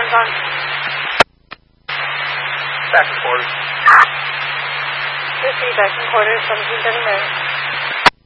one's on. Back and quarters. 50, back and quarters, 1739.